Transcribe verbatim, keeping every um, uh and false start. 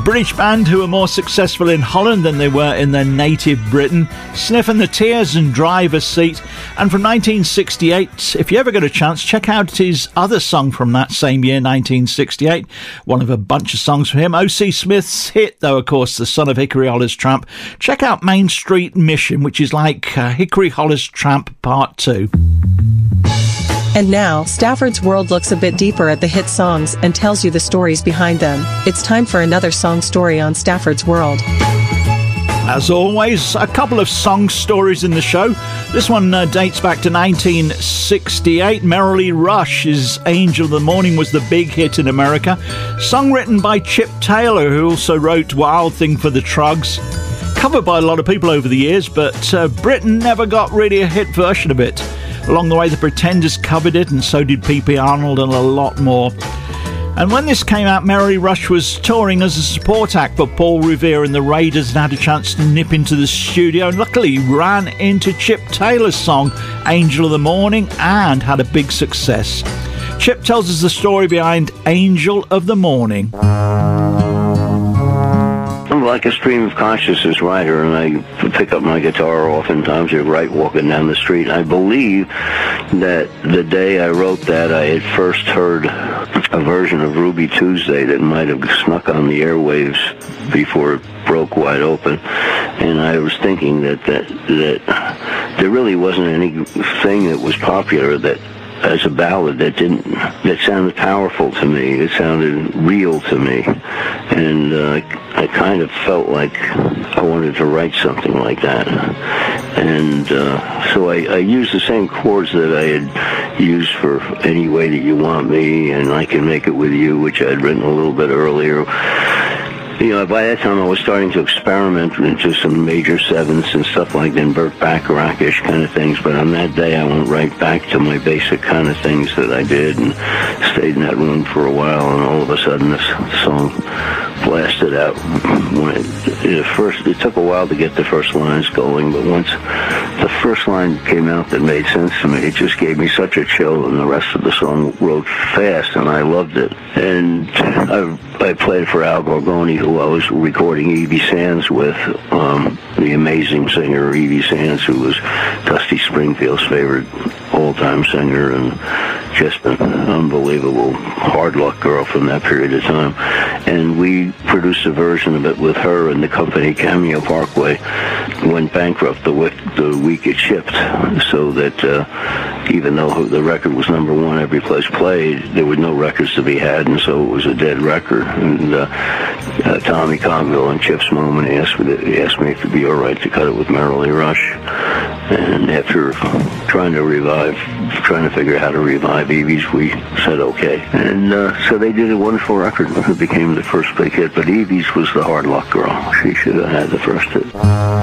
British band who were more successful in Holland than they were in their native Britain, Sniffing the Tears and Driver's Seat. And from nineteen sixty-eight, if you ever get a chance, check out his other song from that same year, nineteen sixty-eight, one of a bunch of songs from him, O C Smith's hit, though, of course, The Son of Hickory Hollis Tramp. Check out Main Street Mission, which is like uh, Hickory Hollis Tramp Part two. And now, Stafford's World looks a bit deeper at the hit songs and tells you the stories behind them. It's time for another song story on Stafford's World. As always, a couple of song stories in the show. This one uh, dates back to nineteen sixty-eight. Merrily Rush's Angel of the Morning was the big hit in America. Song written by Chip Taylor, who also wrote Wild Thing for the Truggs. Covered by a lot of people over the years, but uh, Britain never got really a hit version of it. Along the way, the Pretenders covered it, and so did P P Arnold and a lot more. And when this came out, Merrily Rush was touring as a support act for Paul Revere and the Raiders, and had a chance to nip into the studio, and luckily ran into Chip Taylor's song Angel of the Morning and had a big success. Chip tells us the story behind Angel of the Morning. I'm like a stream of consciousness writer, and I pick up my guitar oftentimes or write walking down the street. I believe that the day I wrote that, I had first heard a version of Ruby Tuesday that might have snuck on the airwaves before it broke wide open. And I was thinking that, that, that there really wasn't anything that was popular that as a ballad that didn't, that sounded powerful to me. It sounded real to me. And uh, I kind of felt like I wanted to write something like that. And uh, so I, I used the same chords that I had used for Any Way That You Want Me and I Can Make It With You, which I had written a little bit earlier. You know, by that time I was starting to experiment into some major sevenths and stuff like that, Burt Bacharach-ish kind of things. But on that day, I went right back to my basic kind of things that I did and stayed in that room for a while. And all of a sudden, this song blasted out. When it, it, first, it took a while to get the first lines going, but once the first line came out that made sense to me, it just gave me such a chill, and the rest of the song wrote fast, and I loved it. And I, I played for Al Gorgoni, who I was recording Evie Sands with, um, the amazing singer Evie Sands, who was Dusty Springfield's favorite all-time singer, and just an unbelievable hard luck girl from that period of time. And we produced a version of it with her, and the company Cameo Parkway went bankrupt the week, the week it shipped, so that uh, even though the record was number one every place played, there were no records to be had, and so it was a dead record. And uh, uh, Tommy Cogville and Chip's Moment asked me, to, he asked me if it'd be all right to cut it with Merrily Rush. And after trying to revive, trying to figure out how to revive Evie's, we said okay. And uh, so they did a wonderful record. It became the first big hit, but Evie's was the hard luck girl. She should have had the first hit.